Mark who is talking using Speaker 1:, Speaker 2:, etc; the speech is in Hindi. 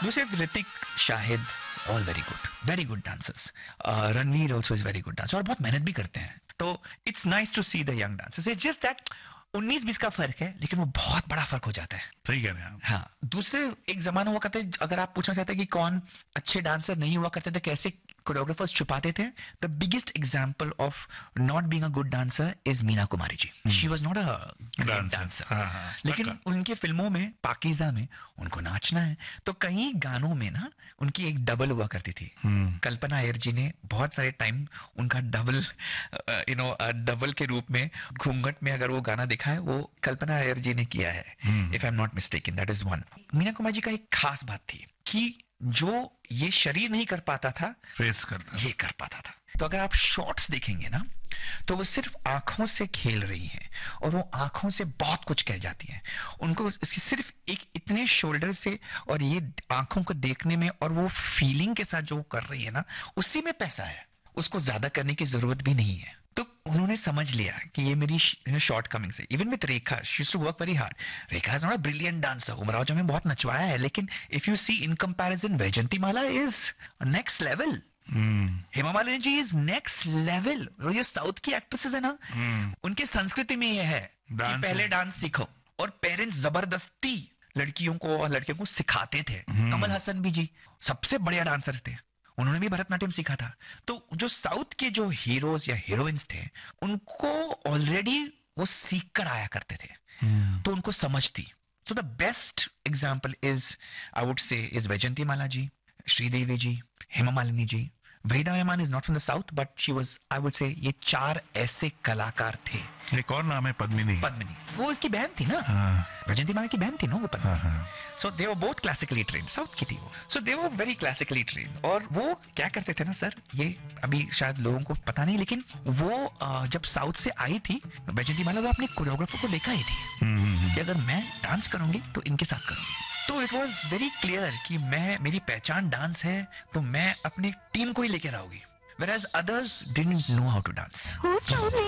Speaker 1: दूसरे Hrithik, Shahid, all very good dancers. Ranveer also is very good dancer और बहुत मेहनत भी करते हैं. तो it's nice to see the young dancers. It's just that 19-20 का फर्क है, लेकिन वो बहुत बड़ा फर्क हो जाता है.
Speaker 2: सही कह रहे हैं आप.
Speaker 1: हाँ, दूसरे एक जमाना हुआ करते, अगर आप पूछना चाहते हैं कि कौन अच्छे डांसर नहीं हुआ करते थे, कैसे कोरियोग्राफर्स छुपाते थे, the biggest example of not being a good dancer is Meena Kumari ji. She was not a great dancer, लेकिन उनके फिल्मों में, पाकीज़ा में उनको नाचना है, तो कई गानों में ना उनकी एक डबल हुआ करती थी. कल्पना अय्यर जी ने बहुत सारे टाइम उनका डबल डबल के रूप में घूंघट में अगर वो गाना दिखा है, वो कल्पना अय्यर जी ने किया है, if I am not mistaken. That is one. Meena Kumari ji का एक खास बात थी कि जो ये शरीर नहीं कर पाता था,
Speaker 2: फेस करता,
Speaker 1: ये कर पाता था. तो अगर आप शॉट्स देखेंगे ना, तो वो सिर्फ आंखों से खेल रही हैं और वो आंखों से बहुत कुछ कह जाती हैं. उनको सिर्फ एक इतने शोल्डर से और ये आंखों को देखने में और वो फीलिंग के साथ जो कर रही है ना, उसी में पैसा है. उसको ज्यादा करने की जरूरत भी नहीं है. तो उन्होंने समझ लिया कि ये मेरी शॉर्ट कमिंग से. Even with Rekha, she used to work very hard. Rekha is not a brilliant dancer. Umrao जो में बहुत नचवाया है, लेकिन if you see in comparison, Vaijayanti Mala is next level. Hema Malini ji is next level. ये साउथ की एक्ट्रेसेस है ना, उनके संस्कृति में ये है कि पहले डांस सीखो, और पेरेंट्स जबरदस्ती लड़कियों को और लड़कियों को सिखाते थे. कमल हसन भी जी सबसे बढ़िया डांसर थे, उन्होंने भी भरतनाट्यम सीखा था. तो जो साउथ के जो हीरोज या हीरोइंस थे, उनको ऑलरेडी वो सीख कर आया करते थे, तो उनको समझ थी. So the best example is, I would say, is Vaijayanti Mala ji, Sridevi ji, Hema Malini ji. Waheeda Rehman is not from the south, but she was, I would say, ये 4 ऐसे कलाकार थे.
Speaker 2: एक और नाम है पद्मिनी.
Speaker 1: पद्मिनी, वो इसकी बहन थी ना, वैजयंती माला की बहन थी ना वो पद्मिनी. सो दे were both classically trained, south की थी वो. सो दे वर वेरी क्लासिकली ट्रेन्ड. और वो क्या करते थे ना सर, ये अभी शायद लोगों को पता नहीं, लेकिन वो जब साउथ से आई थी वैजयंती माला, वो अपने कोरियोग्राफर को लेकर आई थी कि अगर मैं डांस करूंगी तो इनके साथ करूंगी. तो इट वॉज वेरी क्लियर कि मेरी पहचान डांस है, तो मैं अपनी टीम को ही लेकर आऊंगी, whereas others didn't know how to dance.